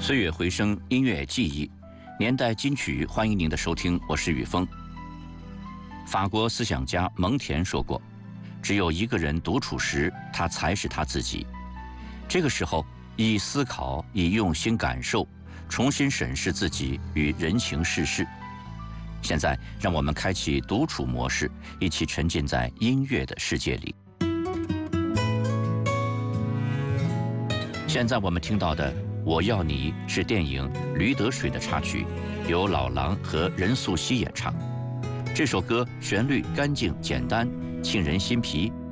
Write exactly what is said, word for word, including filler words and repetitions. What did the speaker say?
岁月回声，音乐记忆，年代金曲，欢迎您的收听，我是雨峰。法国思想家蒙田说过，只有一个人独处时，他才是他自己。这个时候，以思考，以用心感受，重新审视自己与人情世事。现在，让我们开启独处模式，一起沉浸在音乐的世界里。现在我们听到的《我要你》是电影《驴得水》的插曲，由老狼和任素汐演唱。这首歌旋律干净简单，沁人心脾，